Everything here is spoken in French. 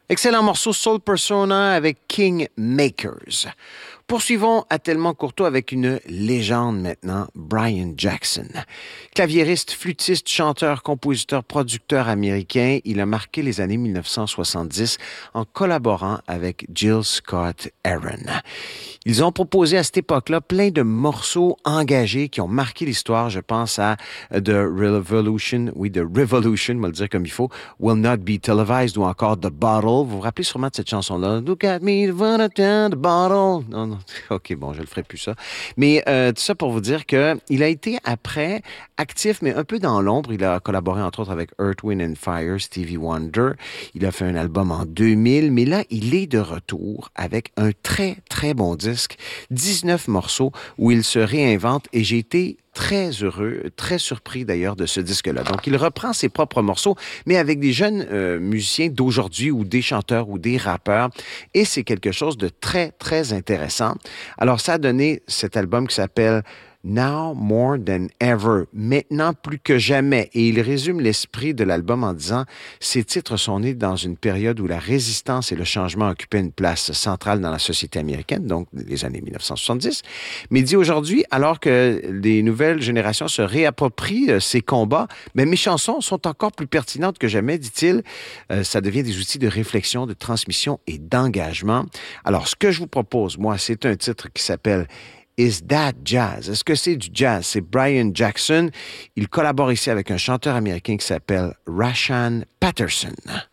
Excellent morceau Soul Persona avec King Makers. Poursuivons à Tellement Courtois avec une légende maintenant, Brian Jackson. Claviériste, flûtiste, chanteur, compositeur, producteur américain, il a marqué les années 1970 en collaborant avec Jill Scott Heron. Ils ont proposé à cette époque-là plein de morceaux engagés qui ont marqué l'histoire. Je pense à The Revolution, on va le dire comme il faut, Will Not Be Televised ou encore The Bottle. Vous vous rappelez sûrement de cette chanson-là? Look at me, the bottle. Non, non. OK, bon, je le ferai plus ça. Mais tout ça pour vous dire qu'il a été après actif, mais un peu dans l'ombre. Il a collaboré entre autres avec Earth, Wind and Fire, Stevie Wonder. Il a fait un album en 2000, mais là, il est de retour avec un très, très bon disque. 19 morceaux où il se réinvente et j'ai été très heureux, très surpris d'ailleurs de ce disque-là. Donc, il reprend ses propres morceaux, mais avec des jeunes musiciens d'aujourd'hui ou des chanteurs ou des rappeurs. Et c'est quelque chose de très, très intéressant. Alors, ça a donné cet album qui s'appelle Now More Than Ever, maintenant plus que jamais. Et il résume l'esprit de l'album en disant « Ces titres sont nés dans une période où la résistance et le changement occupaient une place centrale dans la société américaine, donc les années 1970. Mais il dit aujourd'hui, alors que les nouvelles générations se réapproprient ces combats, mais mes chansons sont encore plus pertinentes que jamais, dit-il. Ça devient des outils de réflexion, de transmission et d'engagement. Alors, ce que je vous propose, moi, c'est un titre qui s'appelle Is That Jazz? Est-ce que c'est du jazz? C'est Brian Jackson. Il collabore ici avec un chanteur américain qui s'appelle Rashan Patterson.